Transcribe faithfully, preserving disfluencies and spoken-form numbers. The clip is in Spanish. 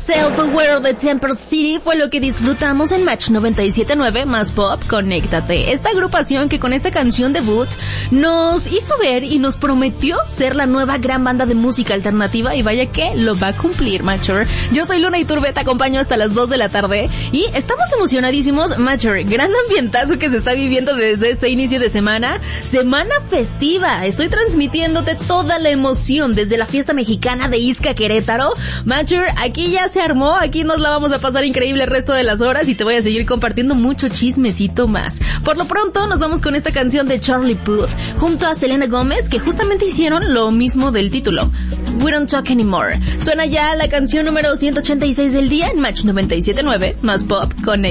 Self-Aware de Temper City fue lo que disfrutamos en Match noventa y siete punto nueve más Pop, Conéctate. Esta agrupación que con esta canción debut nos hizo ver y nos prometió ser la nueva gran banda de música alternativa, y vaya que lo va a cumplir, Matcher. Yo soy Luna Iturbe, te acompaño hasta las dos de la tarde y estamos emocionadísimos, Matcher. Gran ambientazo que se está viviendo desde este inicio de semana. Semana festiva. Estoy transmitiéndote toda la emoción desde la fiesta mexicana de Ixca, Querétaro. Matcher, aquí ya se armó, aquí nos la vamos a pasar increíble el resto de las horas y te voy a seguir compartiendo mucho chismecito más. Por lo pronto nos vamos con esta canción de Charlie Puth junto a Selena Gómez, que justamente hicieron lo mismo del título, We Don't Talk Anymore. Suena ya la canción número ciento ochenta y seis del día en Match noventa y siete punto nueve más Pop, Connect.